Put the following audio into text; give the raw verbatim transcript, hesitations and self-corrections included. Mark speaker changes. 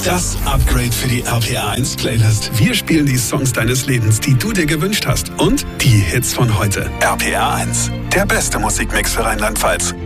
Speaker 1: Das Upgrade für die R P R eins Playlist. Wir spielen die Songs deines Lebens, die du dir gewünscht hast. Und die Hits von heute. R P R eins, der beste Musikmix für Rheinland-Pfalz.